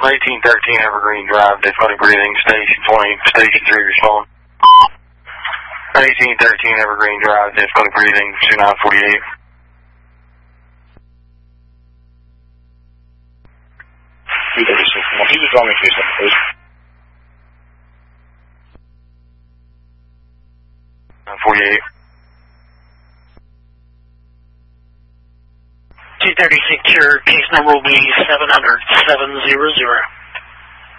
1813 Evergreen Drive, difficulty breathing, station 20, station 3, respond. 1813 Evergreen Drive, difficulty breathing, 2948. He was on me, please. 48. 230 secure, case number will be 700-700.